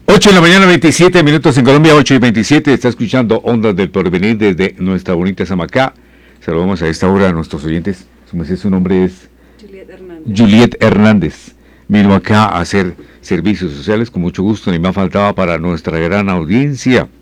8 de la mañana, 27 minutos en Colombia, 8 y 27. Está escuchando Ondas del Porvenir desde nuestra bonita Samacá. Saludamos a esta hora a nuestros oyentes. Su nombre es Juliet Hernández. Vino acá a hacer servicios sociales con mucho gusto, ni más faltaba para nuestra gran audiencia.